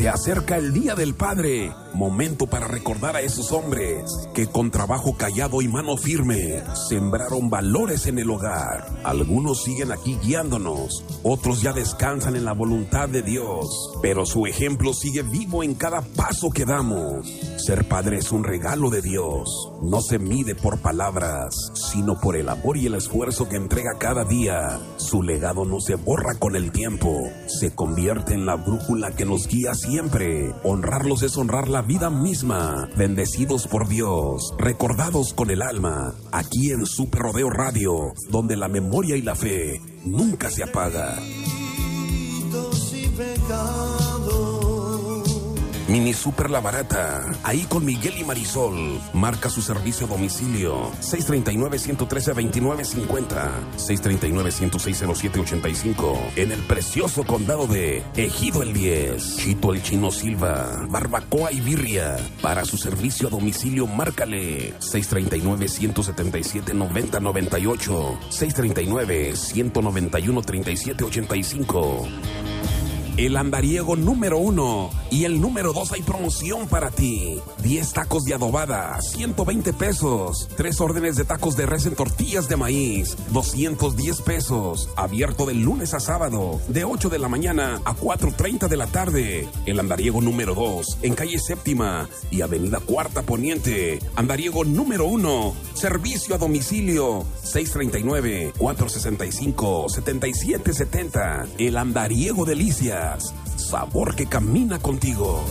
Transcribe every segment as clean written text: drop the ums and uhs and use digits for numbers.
Se acerca el Día del Padre, momento para recordar a esos hombres que con trabajo callado y mano firme sembraron valores en el hogar. Algunos siguen aquí guiándonos, otros ya descansan en la voluntad de Dios, pero su ejemplo sigue vivo en cada paso que damos. Ser padre es un regalo de Dios, no se mide por palabras, sino por el amor y el esfuerzo que entrega cada día. Su legado no se borra con el tiempo, se convierte en la brújula que nos guía siempre. Honrarlos es honrar la vida misma. Bendecidos por Dios, recordados con el alma, aquí en Super Rodeo Radio, donde la memoria y la fe nunca se apaga. Mini Super La Barata, ahí con Miguel y Marisol. Marca su servicio a domicilio 639-113-2950, 639-106-0785, en el precioso condado de Ejido el 10. Chito el Chino Silva, barbacoa y birria. Para su servicio a domicilio, márcale 639-177-9098, 639-191-3785. El andariego número 1 y el número 2 hay promoción para ti. 10 tacos de adobada, 120 pesos. 3 órdenes de tacos de res en tortillas de maíz, 210 pesos. Abierto de lunes a sábado, de 8 de la mañana a 4:30 de la tarde. El andariego número 2, en calle Séptima y avenida Cuarta Poniente. Andariego número 1, servicio a domicilio 639-465-7770. El andariego Delicias, sabor que camina contigo.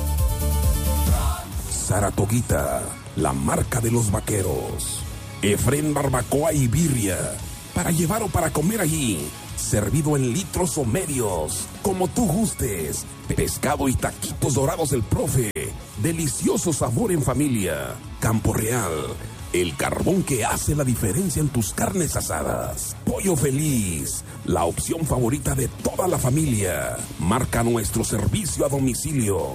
Saratoguita, la marca de los vaqueros. Efren Barbacoa y Birria, para llevar o para comer allí. Servido en litros o medios, como tú gustes. Pescado y taquitos dorados del profe. Delicioso sabor en familia. Campo Real, el carbón que hace la diferencia en tus carnes asadas. Pollo Feliz, la opción favorita de toda la familia. Marca nuestro servicio a domicilio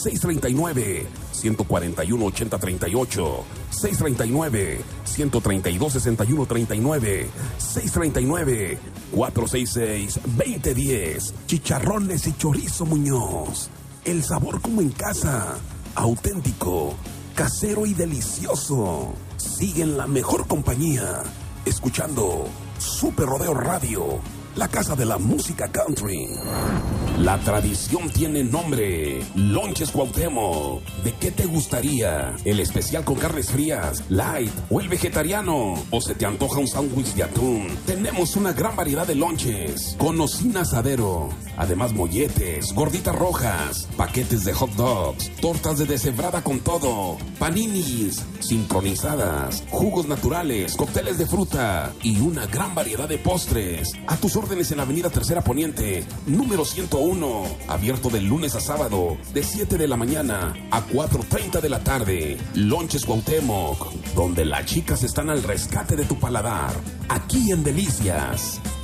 639-141-8038, 639-132-6139, 639-466-2010. Chicharrones y chorizo Muñoz. El sabor como en casa, auténtico, casero y delicioso. Sigue en la mejor compañía, escuchando Super Rodeo Radio, la casa de la música country. La tradición tiene nombre, Lonches Cuauhtémoc. ¿De qué te gustaría? ¿El especial con carnes frías, light o el vegetariano? ¿O se te antoja un sándwich de atún? Tenemos una gran variedad de lonches, con cocina asadero. Además, molletes, gorditas rojas, paquetes de hot dogs, tortas de deshebrada con todo, paninis, sincronizadas, jugos naturales, cócteles de fruta y una gran variedad de postres. A tus órdenes en la avenida Tercera Poniente, número 101. Abierto de lunes a sábado, de 7 de la mañana a 4:30 de la tarde. Lonches Cuauhtémoc, donde las chicas están al rescate de tu paladar. Aquí en Delicias.